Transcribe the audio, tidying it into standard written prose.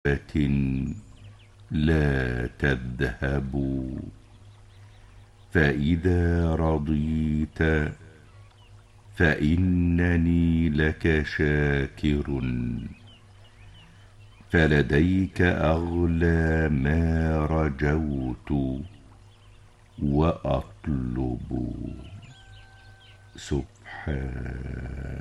لا تذهب. فإذا رضيت فإنني لك شاكر، فلديك أغلى ما رجوت وأطلب. سبحان